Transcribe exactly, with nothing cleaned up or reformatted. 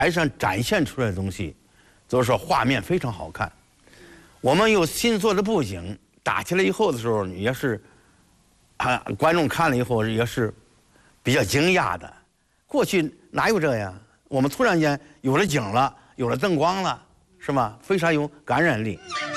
台上展现出来的东西，就是说画面非常好看。我们有新做的布景，打起来以后的时候，也是啊，观众看了以后也是比较惊讶的。过去哪有这样？我们突然间有了景了，有了灯光了，是吧？非常有感染力。